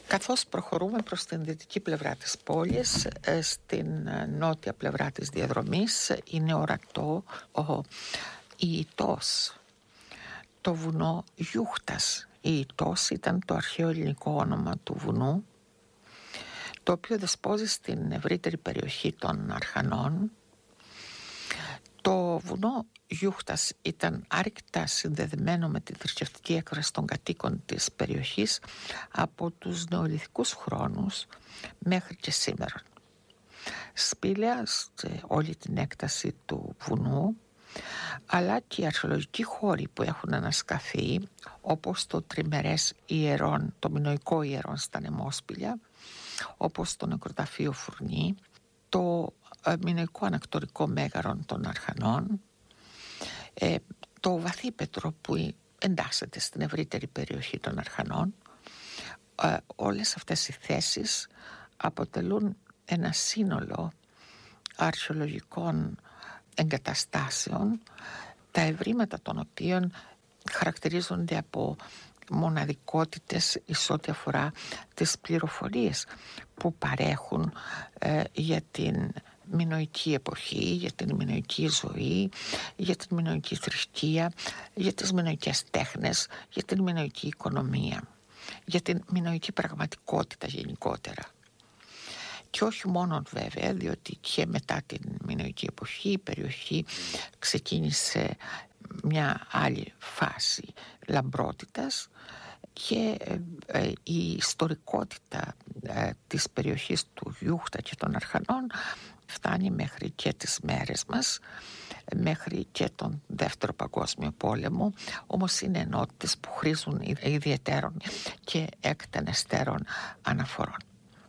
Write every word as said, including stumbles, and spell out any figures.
Καθώς προχωρούμε προς την δυτική πλευρά της πόλης, στην νότια πλευρά της διαδρομής είναι ορατό ο Ιητός, το βουνό Γιούχτας. Ιητός ήταν το αρχαίο ελληνικό όνομα του βουνού, το οποίο δεσπόζει στην ευρύτερη περιοχή των Αρχανών. Το βουνό Γιούχτας ήταν άρρηκτα συνδεδεμένο με τη θρησκευτική έκφραση των κατοίκων της περιοχής από τους νεολιθικούς χρόνους μέχρι και σήμερα. Σπήλαια σε όλη την έκταση του βουνού, αλλά και οι αρχαιολογικοί χώροι που έχουν ανασκαφεί, όπως το τριμερές ιερόν, το μινωικό ιερόν στα Νεμόσπηλια, όπως το νεκροταφείο Φουρνή, το μινωικό ανακτορικό μέγαρο των Αρχανών, ε, το βαθύπετρο που εντάσσεται στην ευρύτερη περιοχή των Αρχανών. Ε, όλες αυτές οι θέσεις αποτελούν ένα σύνολο αρχαιολογικών εγκαταστάσεων, τα ευρήματα των οποίων χαρακτηρίζονται από μοναδικότητες εις ό,τι αφορά τις πληροφορίες που παρέχουν ε, για την μινωική εποχή, για την μινωική ζωή, για την μινωική θρησκεία, για τις μινωικές τέχνες, για την μινωική οικονομία, για την μινωική πραγματικότητα γενικότερα. Και όχι μόνο βέβαια, διότι και μετά την μινωική εποχή η περιοχή ξεκίνησε μια άλλη φάση λαμπρότητας και ε, η ιστορικότητα ε, της περιοχής του Γιούχτα και των Αρχανών φτάνει μέχρι και τις μέρες μας, μέχρι και τον Δεύτερο Παγκόσμιο Πόλεμο, όμως είναι ενότητες που χρήζουν ιδιαιτέρων και εκτενεστέρων αναφορών.